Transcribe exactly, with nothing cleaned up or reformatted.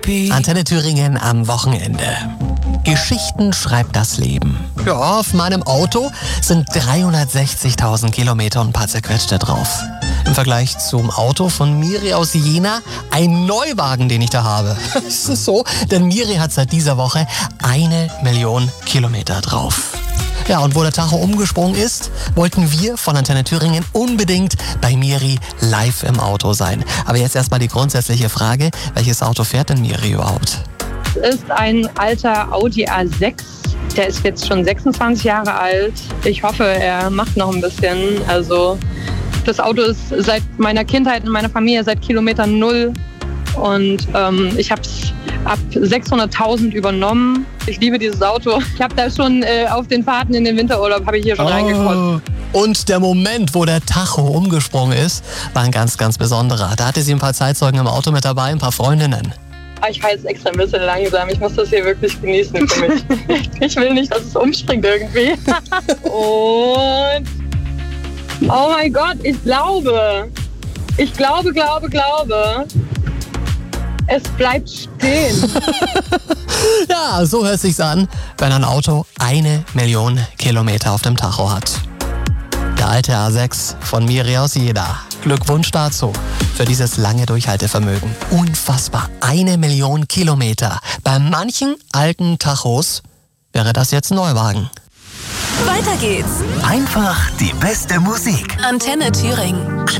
Antenne Thüringen am Wochenende. Geschichten schreibt das Leben. Ja, auf meinem Auto sind dreihundertsechzigtausend Kilometer und ein paar zerquetschte drauf. Im Vergleich zum Auto von Miri aus Jena ein Neuwagen, den ich da habe. Es ist so, denn Miri hat seit dieser Woche eine Million Kilometer drauf. Ja, und wo der Tacho umgesprungen ist, wollten wir von Antenne Thüringen unbedingt bei Miri live im Auto sein. Aber jetzt erstmal die grundsätzliche Frage, welches Auto fährt denn Miri überhaupt? Es ist ein alter Audi A sechs. Der ist jetzt schon sechsundzwanzig Jahre alt. Ich hoffe, er macht noch ein bisschen. Also das Auto ist seit meiner Kindheit in meiner Familie seit Kilometer Null. Und ähm, ich habe es ab sechshunderttausend übernommen. Ich liebe dieses Auto. Ich habe da schon äh, auf den Fahrten in den Winterurlaub, habe ich hier schon oh. reingekotzt. Und der Moment, wo der Tacho umgesprungen ist, war ein ganz, ganz besonderer. Da hatte sie ein paar Zeitzeugen im Auto mit dabei, ein paar Freundinnen. Ich fahre jetzt extra ein bisschen langsam. Ich muss das hier wirklich genießen für mich. Ich will nicht, dass es umspringt irgendwie. Und oh mein Gott, ich glaube, ich glaube, glaube, glaube, es bleibt stehen. Ja, so hört sich's an, wenn ein Auto eine Million Kilometer auf dem Tacho hat. Der alte A sechs von Miri aus Jena. Glückwunsch dazu für dieses lange Durchhaltevermögen. Unfassbar, eine Million Kilometer. Bei manchen alten Tachos wäre das jetzt ein Neuwagen. Weiter geht's. Einfach die beste Musik. Antenne Thüringen.